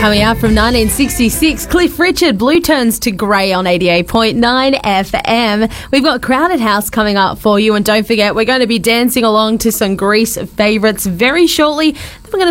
Coming up from 1966, Cliff Richard, Blue turns to grey on 88.9 FM. We've got Crowded House coming up for you, and don't forget, we're going to be dancing along to some Grease favourites very shortly. We're going to